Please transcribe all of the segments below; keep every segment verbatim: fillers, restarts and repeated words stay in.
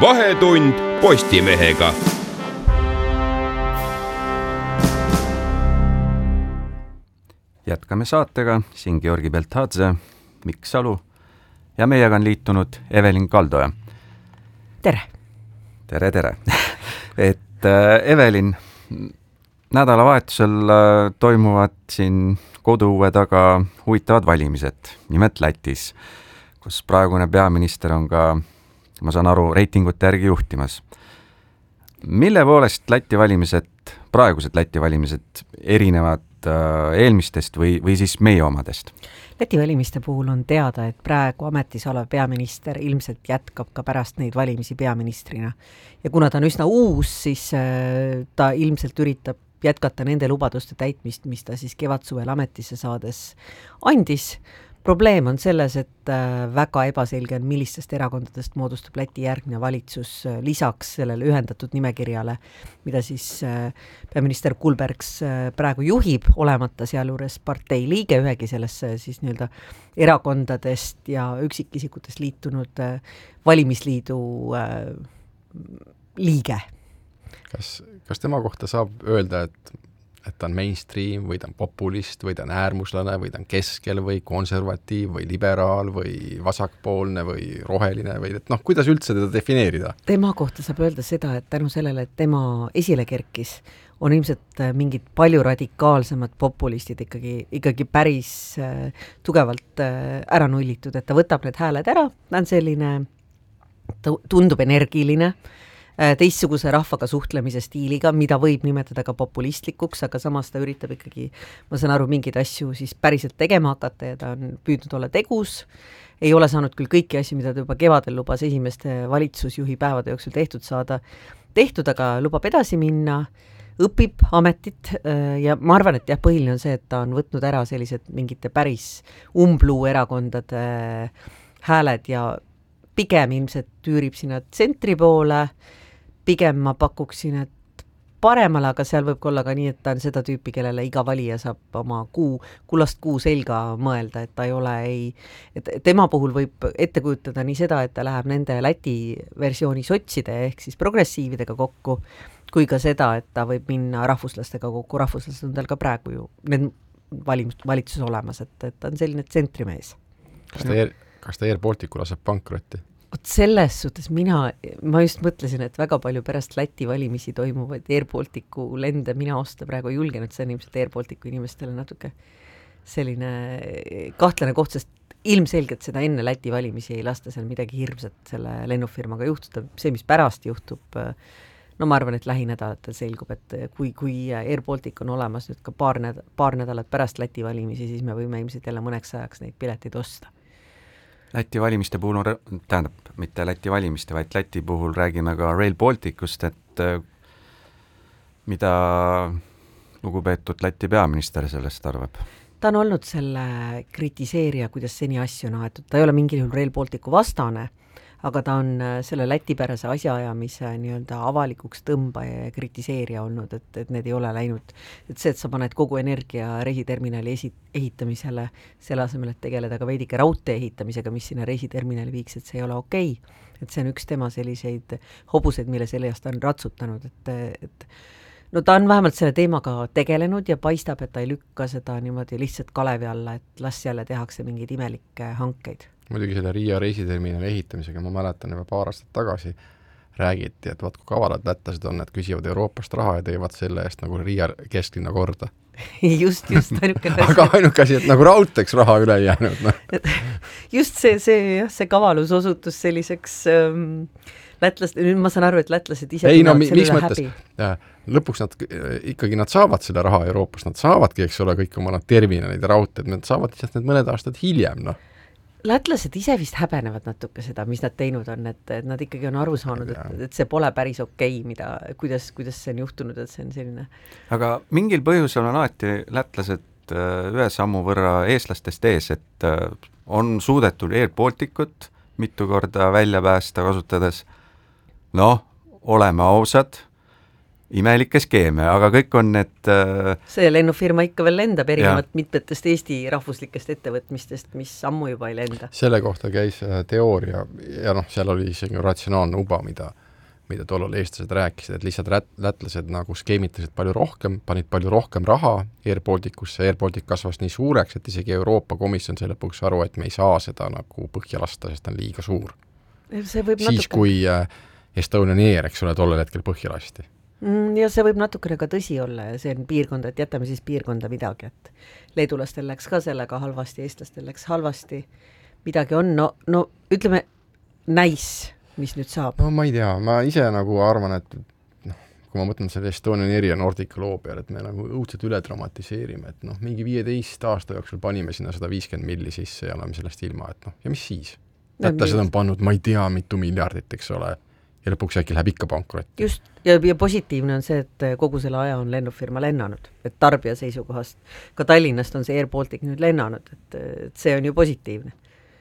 Vahetund Postimehega. Jätkame saatega, siin Georgi Beltadze, Mikk Salu ja meiega on liitunud Evelin Kaldoja. Tere! Tere, tere! Et äh, Evelin, nädalavahetusel äh, toimuvad siin koduuue taga huvitavad valimised, nimelt Lätis, kus praegune peaminister on ka, ma saan aru, reitingute järgi juhtimas. Mille poolest Läti valimised, praegused Läti valimised erinevad eelmistest või, või siis meie omadest? Läti valimiste puhul on teada, et praegu ametis olev peaminister ilmselt jätkab ka pärast neid valimisi peaministrina. Ja kuna ta on üsna uus, siis ta ilmselt üritab jätkata nende lubaduste täitmist, mis ta siis kevadsuvel ametisse saades andis. Probleem on selles, et väga ebaselge on, millistest erakondadest moodustub Läti järgmine valitsus lisaks sellele ühendatud nimekirjale, mida siis peaminister Kulbergs praegu juhib, olemata sealjuures partei liige ühegi sellesse siis nii-öelda erakondadest ja üksikisikutest liitunud valimisliidu liige. Kas, kas tema kohta saab öelda, et et ta on mainstream või ta on populist või ta on äärmuslane või ta on keskel või konservatiiv või liberaal või vasakpoolne või roheline või et noh, kuidas üldse teda defineerida? Tema kohta saab öelda seda, et tänu sellele, et tema esile kerkis, on ilmselt mingid palju radikaalsemad populistid ikkagi, ikkagi päris äh, tugevalt äh, ära nullitud, et ta võtab need hääled ära, ta on selline, ta tundub energiline, teistsuguse rahvaga suhtlemise stiiliga, mida võib nimetada ka populistlikuks, aga samas ta üritab ikkagi, ma saan aru, mingeid asju siis päriselt tegema hakata ja ta on püüdnud olla tegus, ei ole saanud küll kõiki asju, mida ta juba kevadel lubas esimeste valitsusjuhi päevade jooksul tehtud saada, tehtud, aga lubab edasi minna, õpib ametit ja ma arvan, et jah, põhiline on see, et ta on võtnud ära sellised mingite päris umbluu erakondade hääled ja pigem ilmselt tüürib sinna tsentri poole, pigem ma pakuksin, et paremale, aga seal võib olla ka nii, et ta on seda tüüpi, kellele iga valija saab oma kuu, kullast kuu selga mõelda, et ta ei ole, ei, et tema puhul võib ette kujutada nii seda, et ta läheb nende Läti versiooni sotside ehk siis progressiividega kokku, kui ka seda, et ta võib minna rahvuslastega kokku, rahvuslased on tal ka praegu ju need valimus, valitsus olemas, et, et ta on selline tsentrimees. Kas ta, Air, kas ta Air Balticu laseb pankrotti? Ot selles suhtes mina, ma just mõtlesin, et väga palju pärast Läti valimisi toimuvaid Air Balticu lende mina osta praegu julgen, et see on ilmselt Air Balticu inimestele natuke selline kahtlane koht, sest ilmselgelt seda enne Läti valimisi ei lasta seal midagi hirmsat selle lennufirmaga juhtuda. See, mis pärast juhtub, no ma arvan, et lähinädalatel selgub, et kui, kui Air Baltic on olemas nüüd ka paar, näd- paar nädalat pärast Läti valimisi, siis me võime ilmselt jälle mõneks ajaks neid pileteid osta. Läti valimiste puhul, tähendab, mitte Läti valimiste, vaid Läti puhul räägime ka Rail Balticust, et mida lugupeetud Läti peaminister sellest arvab? Ta on olnud selle kritiseerija, kuidas seni asju on aetud. Ta ei ole mingil juhul Rail Balticu vastane, aga ta on selle lätipärase asjaajamise nii-öelda avalikuks tõmbaja ja kritiseerija olnud, et, et need ei ole läinud. Et see, et sa paned kogu energia reisiterminali esi- ehitamisele, selle asemel, et tegeleda ka veidike raudtee ehitamisega, mis sinna reisiterminali viiks, et see ei ole okei. Et see on üks tema selliseid hobuseid, mille selle eest on ratsutanud, et, et no ta on vähemalt selle teemaga tegelenud ja paistab, et ta ei lükka seda niimoodi lihtsalt kalevi alla, et las jälle tehakse mingeid imelikke hankeid. Muidugi selle Riia reisiterminali ehitamisega, ma mäletan juba paar aastat tagasi räägiti, et vaat kui kavalad lätlased on, et küsivad Euroopast raha ja teevad selle eest nagu Riia kesklinna korda. just, just ainukene aga ainuke asi, et nagu raudteks raha üle jäänud. No. just see, see, jah, see kavalus osutus selliseks ähm, lätlased, nüüd ma saan aru, et lätlased ise ei no mi, mis mõttes, lõpuks nad ikkagi nad saavad selle raha Euroopast, nad saavadki, eks ole, kõik oma nad terminalid ja raudteed, nad saavad lihtsalt need mõned aastad hiljem, noh. Lätlased ise vist häbenevad natuke seda, mis nad teinud on, et, et nad ikkagi on aru saanud, et, et see pole päris okei, mida, kuidas, kuidas see on juhtunud, et see on selline. Aga mingil põhjusel on alati lätlased ühe sammu võrra eestlastest ees, et on suudetud Air Balticut mitu korda välja päästa kasutades, noh, oleme ausad, imelikke skeeme, aga kõik on need äh... see lennufirma ikka veel lendab erinevat mitmetest Eesti rahvuslikest ettevõtmistest, mis ammu juba ei lenda. Selle kohta käis teooria ja noh, seal oli isegi ratsionaalne uba, mida, mida tollal eestlased rääkisid, et lihtsalt rät, lätlased nagu skeemitasid palju rohkem, panid palju rohkem raha Air Balticusse, Air Baltic kasvas nii suureks, et isegi Euroopa Komisjon selle lõpuks aru, et me ei saa seda nagu põhja lasta, sest ta on liiga suur. See võib siis, natuke... kui Estonian Air, eks ole, tollel hetkel põhja lasti. Ja see võib natukene ka tõsi olla ja see on piirkonda, et jätame siis piirkonda midagi, et leedulastel läks ka sellega halvasti, eestlastel läks halvasti, midagi on, no, no ütleme, näis, mis nüüd saab. No ma ei tea, ma ise nagu arvan, et noh, kui ma mõtlen selle Estonian Air ja Nordica loo peale, et me nagu õudselt üle dramatiseerime, et noh, mingi viieteist aasta jooksul panime sinna sada viiskümmend milli sisse ja oleme sellest ilma, et noh, ja mis siis? Lätlased on pannud, ma ei tea, mitu miljardit, eks ole, ja lõpuks äkki läheb ikka pankrotti. Just, ja, ja positiivne on see, et kogu selle aja on lennufirma lennanud, et tarbija seisukohast, ka Tallinnast on see Air Baltic nüüd lennanud, et, et see on ju positiivne.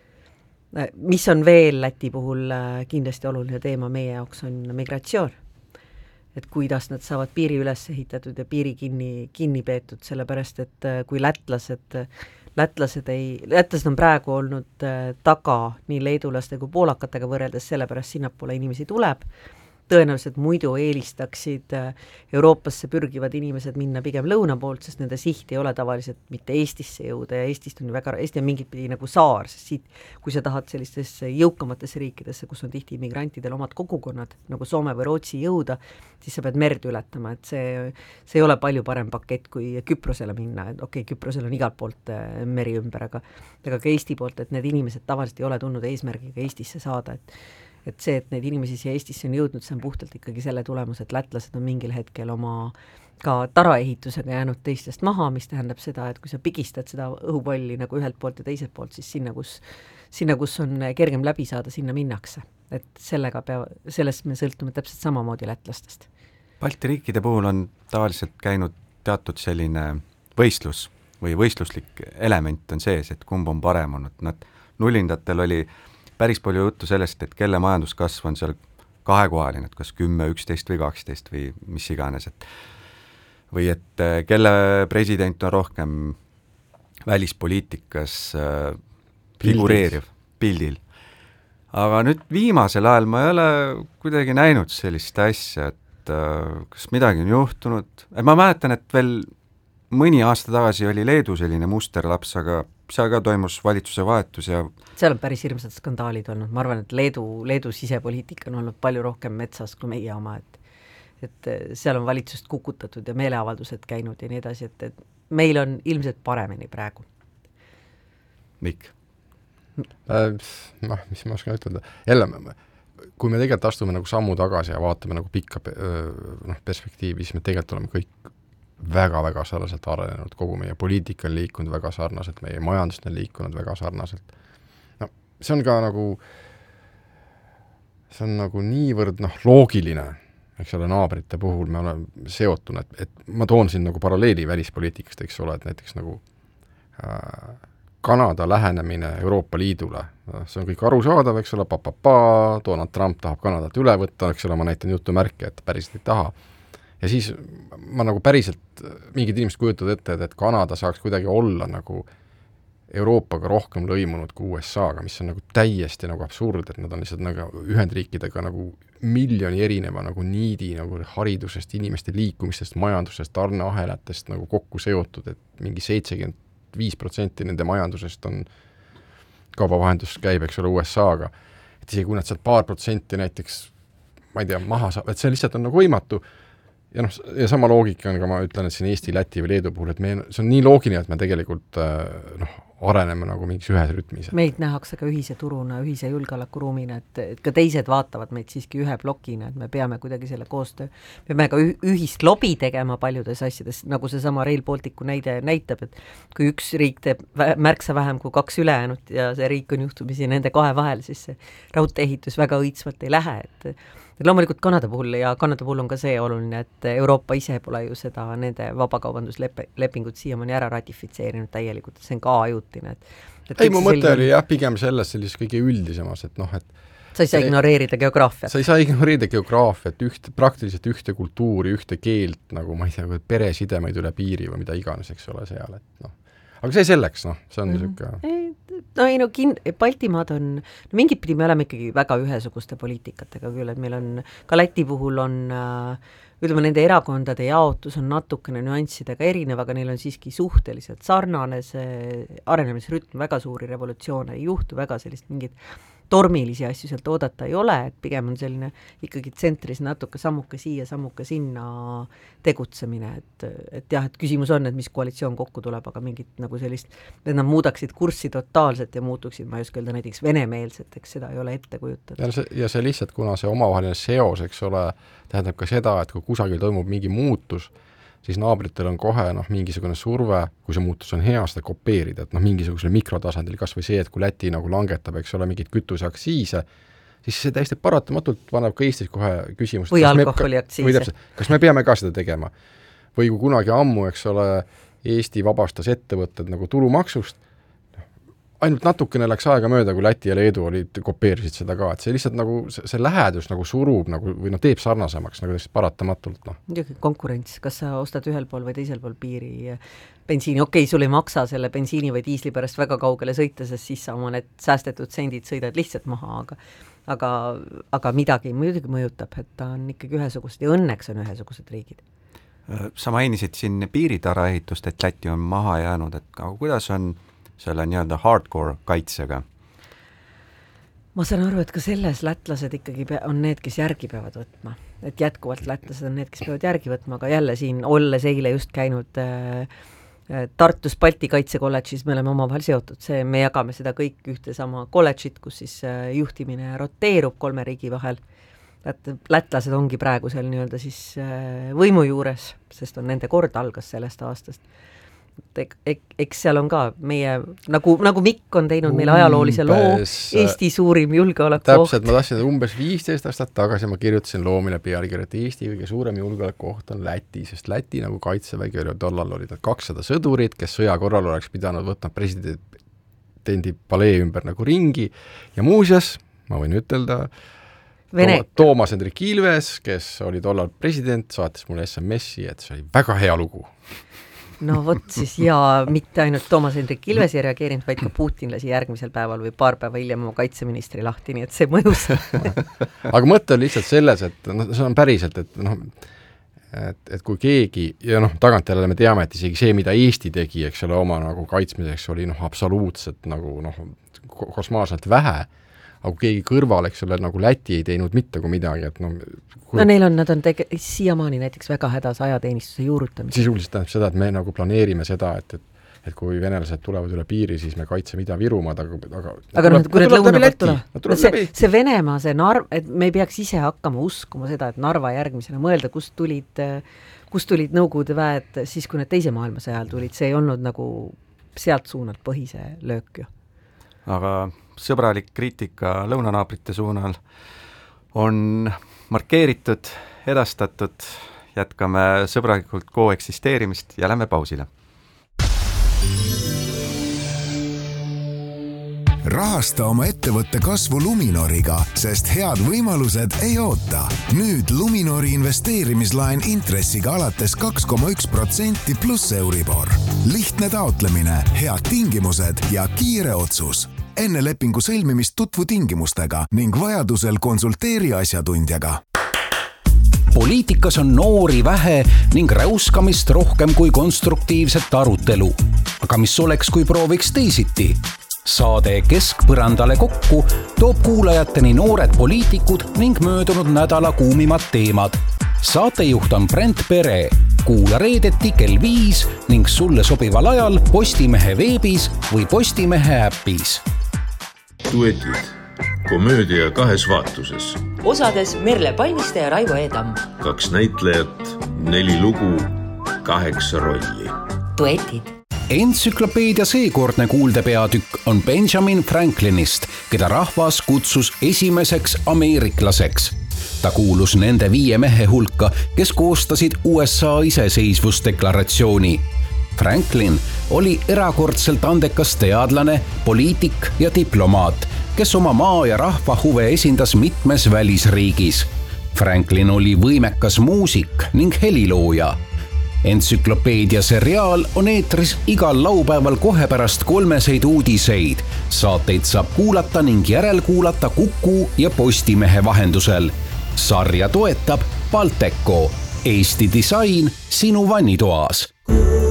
Mis on veel Läti puhul kindlasti oluline teema meie jaoks on migratsioon. Et kuidas nad saavad piiri üles ehitatud ja piiri kinni, kinni peetud, sellepärast, et kui lätlased Lätlased, ei, lätlased on praegu olnud äh, taga nii leedulaste kui poolakatega võrreldes, sellepärast sinnapoole inimesi tuleb. Tõenäoliselt muidu eelistaksid äh, Euroopasse pürgivad inimesed minna pigem lõuna poolt, sest nende siht ei ole tavaliselt mitte Eestisse jõuda ja Eestist on ju väga, Eesti on mingit pidi nagu saar, sest siit, kui sa tahad sellistesse jõukamatesse riikidesse, kus on tihti immigrantidel omad kogukonnad, nagu Soome või Rootsi jõuda, siis sa pead merd ületama, et see, see ei ole palju parem pakett kui Küprosele minna, et okei, okay, Küprosel on igalt poolt äh, meri ümber, aga, aga ka Eesti poolt, et need inimesed tavaliselt ei ole tulnud eesmärgiga Eestisse saada, et et see, et neid inimesi siia Eestisse on jõudnud, see on puhtalt ikkagi selle tulemus, et lätlased on mingil hetkel oma ka taraehitusega jäänud teistest maha, mis tähendab seda, et kui sa pigistad seda õhupalli nagu ühelt poolt ja teiselt poolt, siis sinna, kus, sinna, kus on kergem läbi saada, sinna minnakse. Et sellega pea, sellest me sõltume täpselt samamoodi lätlastest. Balti riikide puhul on tavaliselt käinud teatud selline võistlus või võistluslik element on sees, et kumb on parem olnud. Nad nullindatel oli päris palju juttu sellest, et kelle majanduskasv on seal kahekohaline, et kas kümme, üksteist või kaksteist või mis iganes, et või et kelle president on rohkem välispoliitikas äh, figureeriv pildil. Aga nüüd viimasel ajal ma ei ole kuidagi näinud sellist asja, et äh, kas midagi on juhtunud. Ma mäletan, et veel mõni aasta tagasi oli Leedu selline musterlaps, aga seal ka toimus valitsuse vahetus ja seal on päris hirmsad skandaalid olnud. Ma arvan, et Leedu, Leedu sisepoliitika on olnud palju rohkem metsas kui meie oma, et, et seal on valitsust kukutatud ja meeleavaldused käinud ja nii edasi, et, et meil on ilmselt paremini praegu. Mikk? Äh, noh, mis ma oskan ütelda. Jälle, kui me tegelikult astume nagu sammu tagasi ja vaatame nagu pikka noh, perspektiivi, siis me tegelikult oleme kõik väga-väga sarnaselt arenenud, kogu meie poliitika on liikunud väga sarnaselt, meie majandust on liikunud väga sarnaselt. No, see on ka nagu, see on nagu niivõrd noh, loogiline, eks ole, naabrite puhul me oleme seotun, et, et ma toon siin nagu paralleeli välispoliitikast, eks ole, et näiteks nagu äh, Kanada lähenemine Euroopa Liidule, see on kõik arusaadav, eks ole, pa-pa-pa, Donald Trump tahab Kanadat üle võtta, eks ole, ma näitan jutumärke, et päriselt ei taha. Ja siis ma nagu päriselt, mingid inimesed kujutavad ette, et, et Kanada saaks kuidagi olla nagu Euroopaga rohkem lõimunud kui U S A-ga, mis on nagu täiesti nagu absurd, et nad on lihtsalt nagu Ühendriikidega nagu miljoni erineva nagu niidi nagu haridusest, inimeste liikumistest, majandusest, tarneahelatest nagu kokku seotud, et mingi seitsekümmend viis protsenti nende majandusest on kaubavahendus käib, eks ole, U S A-ga. Et isegi kui nad sealt paar protsenti näiteks, ma ei tea, maha saab, et see lihtsalt on nagu võimatu. Ja, noh, ja sama loogika on ka, ma ütlen, et siin Eesti, Läti või Leedu puhul, et me, see on nii loogiline, et me tegelikult noh, areneme nagu mingis ühes rütmis. Meid nähakse ka ühise turuna, ühise julgeolekuruumina, et, et ka teised vaatavad meid siiski ühe blokina, et me peame kuidagi selle koostöö, me peame ka ühist lobi tegema paljudes asjades, nagu see sama Rail Balticu näide näitab, et kui üks riik teeb märksa vähem kui kaks ülejäänud ja see riik on juhtumisi nende kahe vahel, siis see raudteeehitus väga õitsvalt ei lähe, et et loomulikult Kanada puhul ja Kanada puhul on ka see oluline, et Euroopa ise pole ju seda nende vabakaubanduslepingut siiamaani ära ratifitseerinud täielikult, see on ka ajutine. Et, et ei, mu mõte oli jah, pigem selles sellises kõige üldisemas, et noh, et sa ei saa ignoreerida geograafiat. Sa ei saa ignoreerida geograafiat, üht, praktiliselt ühte kultuuri, ühte keelt, nagu ma ei tea, peresidemeid üle piiri või mida iganes, eks ole seal, et noh. Aga see selleks, noh, see on niisugune mm. no ei no kin-, Baltimaad on, no mingit pidi me oleme ikkagi väga ühesuguste poliitikatega küll, et meil on, ka Läti puhul on äh, ütleme, nende erakondade jaotus on natukene nüanssidega erinev, aga neil on siiski suhteliselt sarnane, see arenemisrütm, väga suuri revolutsioone ei juhtu, väga sellist mingit tormilisi asju sealt oodata ei ole, et pigem on selline ikkagi tsentris natuke sammuke siia, sammuke sinna tegutsemine, et, et jah, et küsimus on, et mis koalitsioon kokku tuleb, aga mingit nagu sellist, et nad muudaksid kurssi totaalselt ja muutuksid, ma ei oska öelda, näiteks venemeelseteks, seda ei ole ette kujutada. Ja see, ja see lihtsalt, kuna see omavaheline seos, eks ole, tähendab ka seda, et kui kusagil toimub mingi muutus, siis naabritel on kohe noh, mingisugune surve, kui see muutus on hea, seda kopeerida, et noh, mingisugusel mikrotasandil, kas või see, et kui Läti nagu langetab, eks ole, mingid kütuseaksiise, siis see täiesti paratamatult paneb ka Eestis kohe küsimust. Või alkoholiaksiise. Kas me peame ka seda tegema? Või kui kunagi ammu, eks ole, Eesti vabastas ettevõtted nagu tulumaksust, ainult natukene läks aega mööda, kui Läti ja Leedu olid, kopeerisid seda ka, et see lihtsalt nagu, see, see lähedus nagu surub nagu, või noh, teeb sarnasemaks nagu paratamatult. Noh. Muidugi konkurents, kas sa ostad ühel pool või teisel pool piiri bensiini, okei okay,, sul ei maksa selle bensiini või diisli pärast väga kaugele sõita, sest siis sa oma need säästetud sendid sõidad lihtsalt maha, aga aga, aga midagi muidugi mõjutab, et ta on ikkagi ühesugused ja õnneks on ühesugused riigid. Sa mainisid siin piiritara ehitust, et Läti on maha jäänud, et aga kuidas on selle nii-öelda hardcore kaitsega? Ma saan aru, et ka selles lätlased ikkagi on need, kes järgi peavad võtma. Et jätkuvalt lätlased on need, kes peavad järgi võtma, aga jälle siin olles eile just käinud äh, Tartus Balti kaitsekolledžis, me oleme omavahel seotud, see, me jagame seda kõik ühte sama kolledžit, kus siis äh, juhtimine roteerub kolme riigi vahel. Et lätlased ongi praegu seal nii-öelda siis äh, võimu juures, sest on nende kord algas sellest aastast. Ek, ek, eks seal on ka meie, nagu, nagu Mikk on teinud meile ajaloolise loo, Eesti suurim julgeolekuoht. Täpselt, ma tahtsin, et umbes viisteist aastat tagasi ma kirjutasin loomile pealkirja, et Eesti kõige suurem julgeolekuoht on Läti, sest Läti nagu kaitsevägi oli tollal olid nad kakssada sõdurit, kes sõja korral oleks pidanud võtma presidendi palee ümber nagu ringi ja muuseas, ma võin ütelda, Vene. Toomas Hendrik Ilves, kes oli tollal president, saatis mulle S M S-i, et see oli väga hea lugu. No vot siis, ja mitte ainult Toomas Hendrik Ilves ei reageerinud, vaid ka Putin lasi järgmisel päeval või paar päeva hiljem oma kaitseministri lahti, nii et see mõjus. Aga mõte on lihtsalt selles, et no, see on päriselt, et noh, et, et kui keegi, ja noh, tagantjärele me teame, et isegi see, mida Eesti tegi, eks ole, oma nagu kaitsmiseks oli noh, absoluutselt nagu noh, kosmaalselt vähe, aga kui keegi kõrval, eks ole, nagu Läti ei teinud mitte kui midagi, et noh kui... no neil on, nad on tege-, siiamaani näiteks väga hädas ajateenistuse juurutamise. Sisuliselt tähendab seda, et me nagu planeerime seda, et, et, et kui venelased tulevad üle piiri, siis me kaitseme Ida-Virumaad, aga aga, aga noh, kui need lõuna poolt tuleb, see, see Venemaa, see Narv, et me ei peaks ise hakkama uskuma seda, et Narva järgmisena mõelda, kust tulid, kust tulid Nõukogude väed siis, kui need teise maailmasõja ajal tulid, see ei olnud nagu sealt suunalt põhise löök ju. Aga sõbralik kriitika lõunanaabrite suunal on markeeritud, edastatud, jätkame sõbralikult koeksisteerimist ja lähme pausile. Rahasta oma ettevõtte kasvu Luminoriga, sest head võimalused ei oota. Nüüd Luminori investeerimislaen intressiga alates kaks koma üks protsenti pluss Euribor. Lihtne taotlemine, head tingimused ja kiire otsus. Enne lepingu sõlmimist tutvu tingimustega ning vajadusel konsulteeri asjatundjaga. Poliitikas on noori vähe ning räuskamist rohkem kui konstruktiivset arutelu. Aga mis oleks, kui prooviks teisiti? Saade Keskpõrandale kokku toob kuulajateni noored poliitikud ning möödunud nädala kuumimad teemad. Saatejuht on Brent Pere. Kuula reedeti kell viis ning sulle sobival ajal Postimehe veebis või Postimehe äpis. Duetid. Komöödia kahes vaatuses. Osades Merle Palmiste ja Raivo Eedam. Kaks näitlejat, neli lugu, kaheksa rolli. Duetid. Entsüklopeedia seekordne kuuldepeatükk on Benjamin Franklinist, keda rahvas kutsus esimeseks ameeriklaseks. Ta kuulus nende viie mehe hulka, kes koostasid U S A iseseisvusdeklaratsiooni. Franklin oli erakordselt andekas teadlane, poliitik ja diplomaat, kes oma maa ja rahva huve esindas mitmes välisriigis. Franklin oli võimekas muusik ning helilooja. Entsüklopeedia seriaal on eetris igal laupäeval kohe pärast kolmeseid uudiseid. Saateid saab kuulata ning järelkuulata Kuku ja Postimehe vahendusel. Sarja toetab Balteco, Eesti disain sinu vannitoas.